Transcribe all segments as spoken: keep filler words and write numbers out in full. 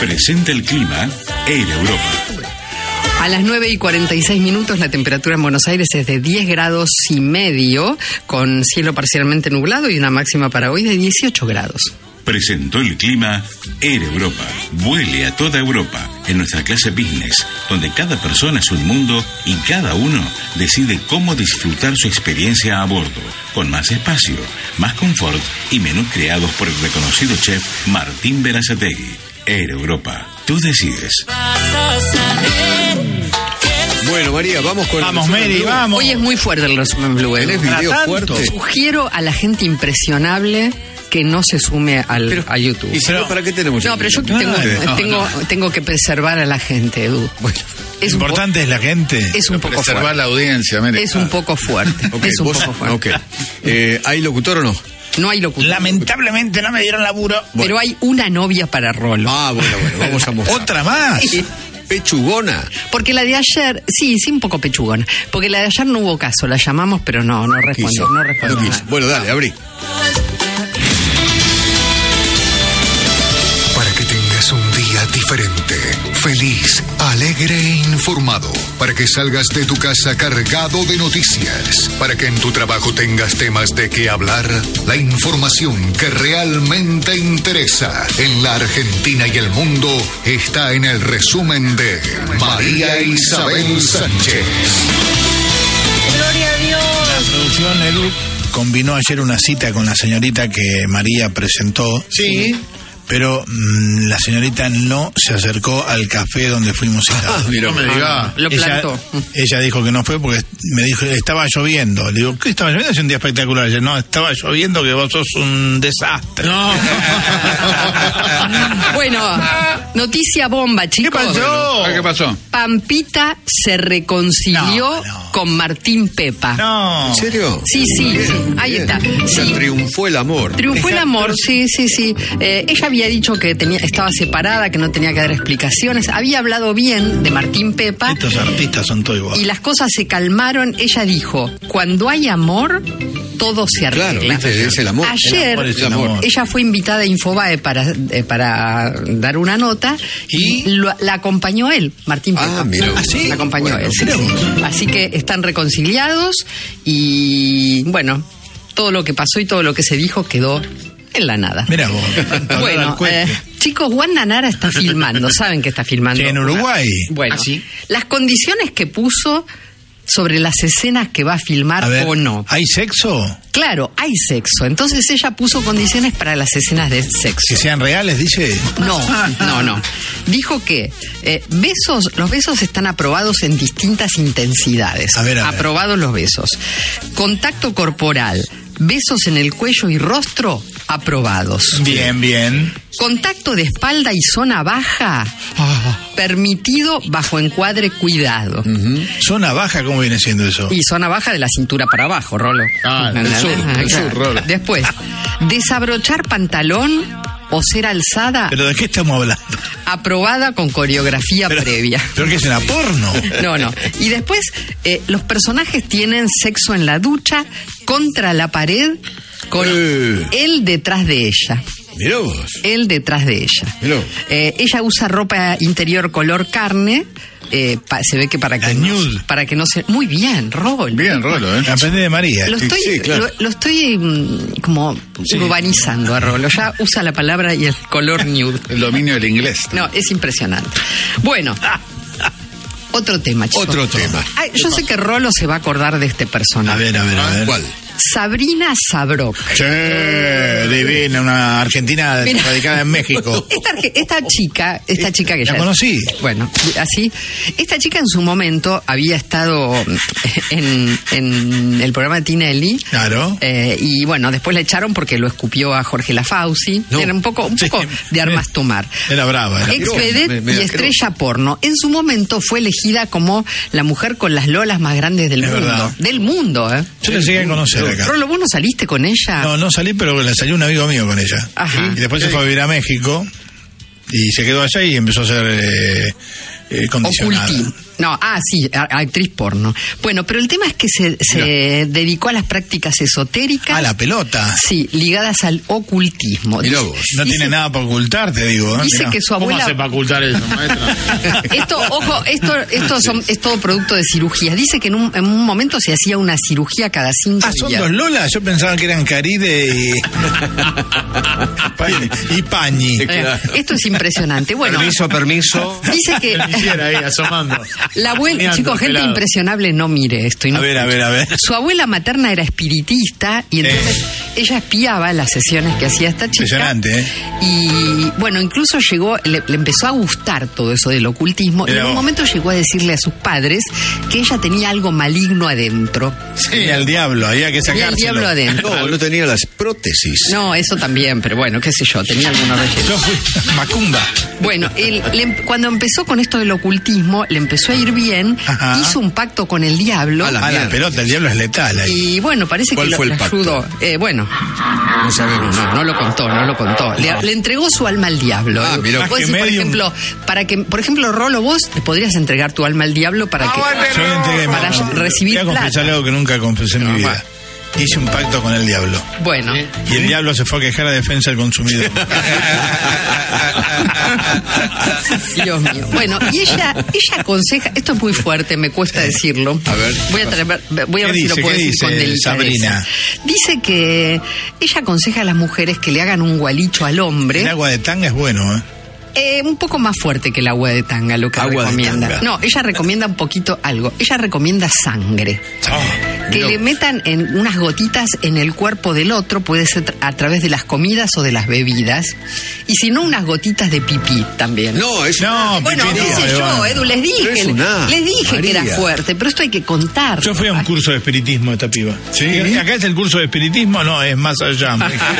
Presenta el clima Air Europa. A las nueve y cuarenta y seis minutos la temperatura en Buenos Aires es de diez grados y medio, con cielo parcialmente nublado y una máxima para hoy de dieciocho grados. Presentó el clima Air Europa. Vuele a toda Europa en nuestra clase business, donde cada persona es un mundo y cada uno decide cómo disfrutar su experiencia a bordo, con más espacio, más confort y menús creados por el reconocido chef Martín Berazategui. Air Europa, tú decides. Bueno, María, vamos con Vamos, el Mary, Blue. vamos. Hoy es muy fuerte el resumen Blue. ¿eh? ¿Tenés video tanto. fuerte? Sugiero a la gente impresionable que no se sume al, Pero, a YouTube. ¿Y si no, para qué tenemos? No, pero yo YouTube? tengo, no, tengo, tengo que preservar a la gente, Edu. Bueno, es Lo un importante po- es la gente. es un poco Preservar fuerte. la audiencia, Mary. Es un poco fuerte. Ok, es un vos- poco fuerte. ok. Eh, ¿Hay locutor o no? No hay locutor. Lamentablemente no me dieron laburo. Pero hay una novia para Rolo. Ah, bueno, bueno, vamos a mostrar. Otra más. Sí. Pechugona. Porque la de ayer, sí, sí, un poco pechugona. Porque la de ayer no hubo caso, la llamamos, pero no, no respondió. Quiso. No respondió. No quiso. Bueno, dale, abrí. Para que tengas un día diferente, feliz, alegre e informado. Para que salgas de tu casa cargado de noticias. Para que en tu trabajo tengas temas de qué hablar. La información que realmente interesa en la Argentina y el mundo está en el resumen de María Isabel Sánchez. La producción, Edu, combinó ayer una cita con la señorita que María presentó. Sí. Pero mmm, la señorita no se acercó al café donde fuimos citados. Ah, mira. No me diga. Lo ella, plantó. ella dijo que no fue porque me dijo estaba lloviendo. Le digo, ¿qué estaba lloviendo? Es un día espectacular. Ella, no, estaba lloviendo, que vos sos un desastre. No. Bueno, noticia bomba, chicos. ¿Qué pasó? ¿Qué pasó? Pampita se reconcilió No, no. con Martín Pepa. No. ¿En serio? Sí, sí, Bien, sí, ahí bien. está. O sea, Sí. triunfó el amor. Triunfó el Exacto. amor, sí, sí, sí. Eh, ella había dicho que tenía, estaba separada, que no tenía que dar explicaciones. Había hablado bien de Martín Pepa Estos artistas son todos iguales. y las cosas se calmaron. Ella dijo, cuando hay amor, todo se arregla. Claro, ¿viste? Es el amor. Ayer, El amor es el amor. ella fue invitada a Infobae para, eh, para dar una nota y, ¿Y? lo- la acompañó él, Martín Pepa. Ah, mira. ¿Ah, sí? La acompañó Bueno, él. sí, mira sí. vos. Así que están reconciliados y, bueno, todo lo que pasó y todo lo que se dijo quedó en la nada. Mira vos. Bueno, eh, chicos, Wanda Nara está filmando, saben que está filmando. Sí, en Uruguay. Bueno, ¿Ah, sí? las condiciones que puso sobre las escenas que va a filmar A ver, o no. ¿hay sexo? Claro, hay sexo. Entonces ella puso condiciones para las escenas de sexo. Que sean reales, dice. No, no, no. Dijo que eh, besos, los besos están aprobados en distintas intensidades. A ver, a ver. Aprobados los besos. Contacto corporal, besos en el cuello y rostro, aprobados. Bien, bien. Contacto de espalda y zona baja, permitido bajo encuadre cuidado. Zona baja, ¿cómo viene siendo eso? Y zona baja de la cintura para abajo, Rolo. Ah, el sur, el sur, Rolo. Después, desabrochar pantalón o ser alzada, ¿Pero de qué estamos hablando? aprobada con coreografía Pero, previa. ¿Pero qué es una porno? No, no. Y después, eh, los personajes tienen sexo en la ducha, contra la pared, con Eh. él detrás de ella. Mirá vos. Él detrás de ella. Mirá. Eh, ella usa ropa interior color carne. eh, pa- se ve que para La que, no, nude. para que no se... Muy bien, Rol. Bien, Rolo, ¿eh? Aprende de María. Lo estoy, Sí, claro. lo, lo estoy mm, como urbanizando a Rolo. Ya usa la palabra y el color nude. El dominio del inglés. No, es impresionante. Bueno, otro tema, chicos. Otro tema. Ay, yo sé que Rolo se va a acordar de este personaje. A ver, a ver, a ver. ¿Cuál? Sabrina Sabrok. Che, divina, una argentina Mira. radicada en México. Esta, arge- esta chica, esta chica que La ya conocí. es- bueno, así. Esta chica en su momento había estado en, en el programa de Tinelli. Claro. Eh, y bueno, después la echaron porque lo escupió a Jorge Lafauci. No. Era un poco, un Sí. poco de armas tomar. Era brava. Era. Ex Me- vedette me y da estrella porno. En su momento fue elegida como la mujer con las lolas más grandes del Es mundo. verdad. Del mundo, ¿eh? Yo la llegué a conocer acá. Rolo, ¿vos no saliste con ella? No, no salí, pero le salió un amigo mío con ella. Ajá. Y después se fue a vivir a México. Y se quedó allá y empezó a ser eh, eh, condicionada. Ocultismo. No, ah, sí, a- actriz porno. Bueno, pero el tema es que se, se dedicó a las prácticas esotéricas. Ah, la pelota. Sí, ligadas al ocultismo. Mirá Dice- vos. No dice- tiene nada para ocultar, te digo. ¿eh? Dice Mirá. que su ¿Cómo abuela... hace para ocultar eso, maestra? Esto, ojo, esto, esto son- es todo producto de cirugías. Dice que en un, en un momento se hacía una cirugía cada cinco Ah, son días. dos Lolas. Yo pensaba que eran Caride y. y Pañi. Eh, esto es impresionante. Bueno, Permiso, permiso. dice que Quisiera ahí, asomando. la abuela, Meando chicos, el gente pelado. impresionable, no mire esto. y no A ver, a ver, a ver. Su abuela materna era espiritista y entonces ella espiaba las sesiones que hacía esta chica. Impresionante, ¿eh? Y bueno, incluso llegó, le, le empezó a gustar todo eso del ocultismo y Mirá en un vos. momento llegó a decirle a sus padres que ella tenía algo maligno adentro. Sí, al diablo, había que Tenía el sacárselo. diablo adentro. No, no tenía las prótesis. No, eso también, pero bueno, qué sé yo, tenía algunos rellenos. Yo fui Macumba. Bueno, él, le- cuando empezó con esto del ocultismo, le empezó a ir bien, Ajá. hizo un pacto con el diablo. A la Ah, la mierda. pelota, el diablo es letal ahí. Y bueno, parece ¿Cuál que fue lo, el lo pacto? ayudó. Eh, bueno, No sabemos. no, no lo contó, no lo contó. Le, le entregó su alma al diablo. Ah, Eh, mirá. vos Más que decís, por medium. ejemplo, para que, por ejemplo, Rolo, vos le podrías entregar tu alma al diablo para que Yo le entregué mi para alma. recibir Voy a confesar plata. algo que nunca confesé en mi vida. Hice un pacto con el diablo. Bueno, Y el diablo se fue a quejar a defensa del consumidor. Dios mío. Bueno, y ella, ella aconseja, esto es muy fuerte, me cuesta decirlo. A ver, Voy a, traer- voy a ¿Qué ver si lo dice? puedo ¿Qué decir dice con delicadeza. Sabrina? Dice que ella aconseja a las mujeres que le hagan un gualicho al hombre. El agua de tanga es bueno, ¿eh? Eh, un poco más fuerte que el agua de tanga, lo que Agua de recomienda. tanga. No, ella recomienda un poquito algo. Ella recomienda sangre. Que mirá le vos. metan en unas gotitas en el cuerpo del otro, puede ser tra- a través de las comidas o de las bebidas. Y si no, unas gotitas de pipí también. No, es No, Bueno, pipí, qué sé ahí yo, va. Edu, les Pero dije, es un as, les dije que era María. fuerte, pero esto hay que contar. Yo fui a un curso de espiritismo de esta piba. ¿Sí? Y acá es el curso de espiritismo, no, es más allá. me dijo.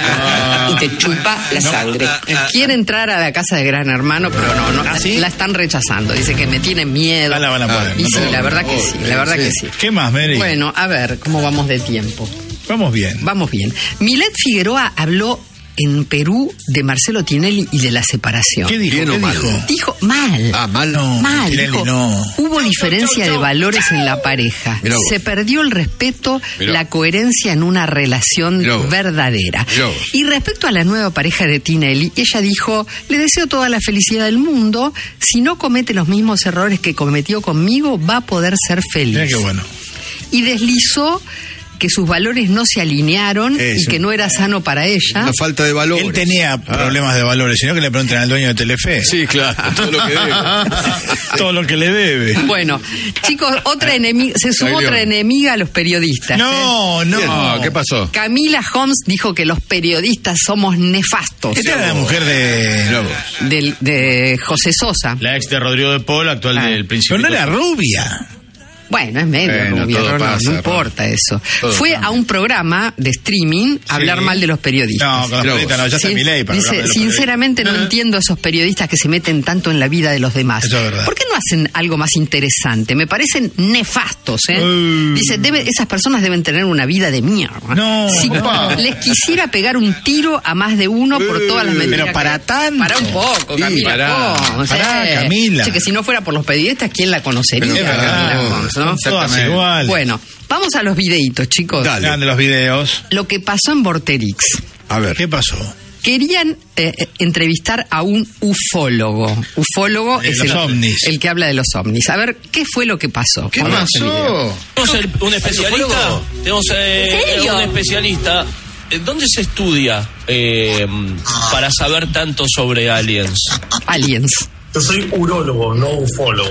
Y te chupa la sangre. Quiere entrar a la casa de Gran Hermano, pero no, no ¿Ah, sí? la están rechazando. Dice que me tienen miedo. Ah, la van a poner, Y no sí, te- la verdad que sí, la verdad sí. que sí. ¿Qué más, Mary? Bueno, a ver, ¿cómo vamos de tiempo? Vamos bien. Vamos bien. Milet Figueroa habló en Perú de Marcelo Tinelli y de la separación. ¿Qué dijo? ¿Bien o ¿Qué mal? dijo? Dijo mal. Ah, mal. No. Mal, Tinelli, dijo, no. hubo diferencia de valores en la pareja. Mirá vos. Se perdió el respeto, Mirá. la coherencia en una relación Mirá vos. verdadera. Mirá vos. Y respecto a la nueva pareja de Tinelli, ella dijo, le deseo toda la felicidad del mundo, si no comete los mismos errores que cometió conmigo, va a poder ser feliz. Mira qué bueno. Y deslizó que sus valores no se alinearon y Eso. que no era sano para ella. Una falta de valores. Él tenía problemas de valores, sino que le pregunten al dueño de Telefe. Sí, claro, todo lo que debe. Todo lo que le debe. Bueno, chicos, otra enemiga, se sumó Ay, otra León. enemiga a los periodistas. ¿eh? No, no. No, ¿qué pasó? Camila Holmes dijo que los periodistas somos nefastos. Esta era la mujer de. Mirá vos. Del- de José Sosa. La ex de Rodrigo de Paul, actual Ah. del Príncipe. Pero no era rubia. Bueno, es medio Bueno, rubia, todo no, no, pasa, no Ron. importa eso. Todo Fue cambia. a un programa de streaming a hablar mal de los periodistas. No, con los Mirá periodistas no, ya está Sí, mi ley para dice, hablar de los sinceramente no entiendo a esos periodistas que se meten tanto en la vida de los demás. Eso es verdad. ¿Por qué no hacen algo más interesante? Me parecen nefastos, ¿eh? Uh. Dice, debe, esas personas deben tener una vida de mierda. No. Si Opa. les quisiera pegar un tiro a más de uno por todas las mentiras. Pero para que- tanto. Para un poco, Sí, Camila. pará. Pons, Pará, eh. Camila. Dice que si no fuera por los periodistas, ¿quién la conocería? Pero Camila pará, Pons, ¿no? Son todas Exactamente. igual. Bueno, vamos a los videitos, chicos. Dale. Vean de los videos. Lo que pasó en Vorterix. A ver. ¿Qué pasó? Querían eh, eh, entrevistar a un ufólogo. Ufólogo De es los el, ovnis. el que habla de los ovnis. A ver, ¿qué fue lo que pasó? ¿Qué Ponemos el video. pasó? Tenemos el- un especialista. Tenemos eh, un especialista. Eh, ¿Dónde se estudia eh, para saber tanto sobre aliens? Aliens. Yo soy urólogo, no ufólogo.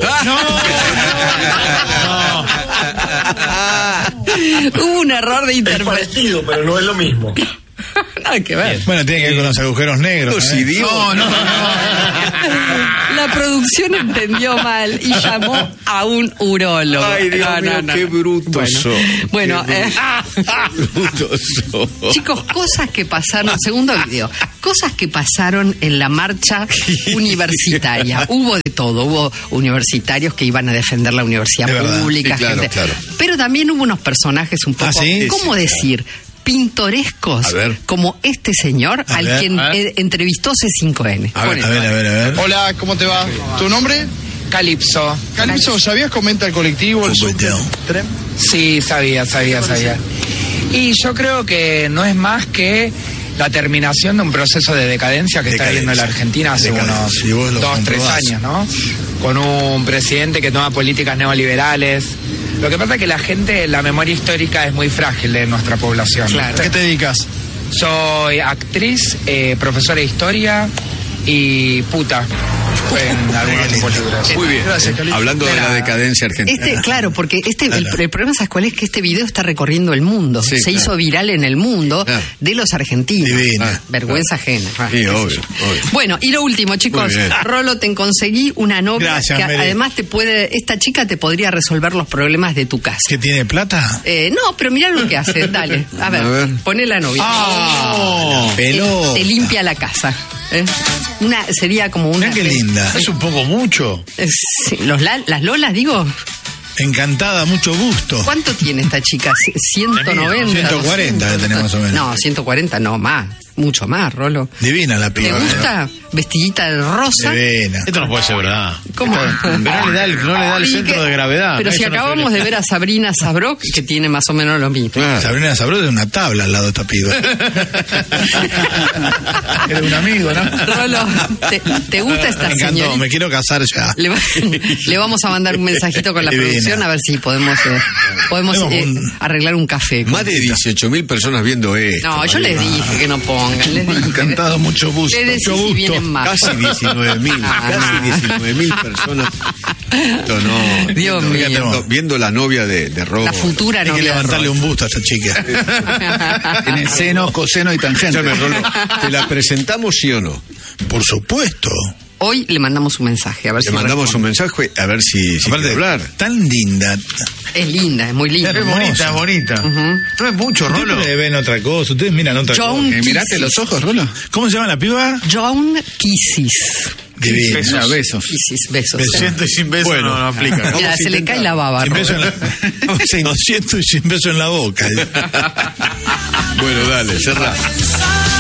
Hubo un error de Es interpretación. parecido, pero no es lo mismo. Nada que ver. Bueno, tiene que ver con los agujeros negros. Los ¿eh? idiotas. No, no, no. La producción entendió mal y llamó a un urólogo. Ay, Dios No, no, mío, no, qué no. brutos Bueno, son. bueno, Qué eh, brutos son. chicos, cosas que pasaron, segundo video, cosas que pasaron en la marcha universitaria. Hubo de todo, hubo universitarios que iban a defender la universidad De verdad. pública, Sí, claro, gente. claro. Pero también hubo unos personajes un poco, ¿Ah, sí? ¿cómo decir? pintorescos A ver. como este señor A al ver, quien a ver. eh, entrevistó C cinco N. A ver, Ponele. A ver, a ver, a ver. Hola, ¿cómo te va? ¿Tu nombre? Calipso. Calipso, ¿sabías cómo entra el colectivo, el Fútbol subte, el down. tren? Sí, sabía, sabía, sabía. Y yo creo que no es más que la terminación de un proceso de decadencia que está Decadencia. viviendo la Argentina hace Decadencia. Y vos unos lo dos, tres comprobás. años, ¿no? Con un presidente que toma políticas neoliberales. Lo que pasa es que la gente, la memoria histórica es muy frágil de nuestra población. ¿Qué te dedicas? Soy actriz, eh, profesora de historia y puta en algunos tipos libros. Muy bien. Gracias, Calipso. Hablando de la nada. decadencia argentina. Este, claro, porque este el, el problema, ¿sabes cuál es? Que este video está recorriendo el mundo. Sí, Se claro. hizo viral en el mundo Claro. de los argentinos. Divina. Ah, Vergüenza ajena. Ah, Sí, qué sé obvio, yo. obvio. Bueno, y lo último, chicos. Muy bien. Rolo, te conseguí una novia Gracias, que Mary. además te puede, esta chica te podría resolver los problemas de tu casa. ¿Qué tiene plata? Eh, no, pero mirá lo que hace. Dale, a ver, A ver. poné la novia. ¡Ah! Te- Pelota. Te limpia la casa. ¿eh? Una sería como una. Mirá qué linda. Es un poco mucho. Eh, sí, los la- las lolas, digo. Encantada, mucho gusto. ¿Cuánto tiene esta chica? ciento noventa. ciento cuarenta que tenemos más o menos. No, ciento cuarenta no, más. Mucho más, Rolo. Divina la ¿Te piba. gusta? Vestidita de rosa. Divina. Esto no puede ser verdad. ¿Cómo? Pero no le da el, no le da el Y centro que- de gravedad. Pero si Eso no acabamos se de le- ver a Sabrina Sabrok, que tiene más o menos lo mismo. Claro. Sabrina Sabrosa es una tabla al lado de esta piba. Era un amigo, ¿no? Rolo, ¿te, te gusta esta Me encantó, señorita? me quiero casar ya. Le, va- le vamos a mandar un mensajito con la Divina. producción a ver si podemos eh, podemos Tenemos eh, un- arreglar un café. Más de dieciocho mil personas viendo esto. No, yo les dije que no pongan, les dije. Encantado, mucho gusto. Les decís Mucho si gusto. vienen más. Casi diecinueve mil, Ah, casi no. diecinueve mil personas. Esto no. Dios viendo, mío. viendo- viendo la novia de, de Robo. La futura Hay que novia de levantarle Rolo. un busto a esta chica. Tiene seno, coseno y tangente. Escúchame, Rolo, ¿te la presentamos sí o no? Por supuesto. Hoy le mandamos un mensaje, a ver Le si mandamos un responde. mensaje a ver si, si Aparte, quiere hablar. tan linda. Es linda, es muy linda. Es bonita, es bonita. Ujú. No es mucho, Rolo. Ustedes ven otra cosa, ustedes miran otra John cosa. Eh, mirate Kissis. los ojos, Rolo. ¿Cómo se llama la piba? John Kissis. Divina. Besos. besos. Kissis, besos. Besos. Siento y sin beso Bueno. no, no aplica. Mira, Vamos a se le intentar. cae la baba. Sin beso en Robert. la... Lo siento y sin beso en la boca. Bueno, dale, cerrá.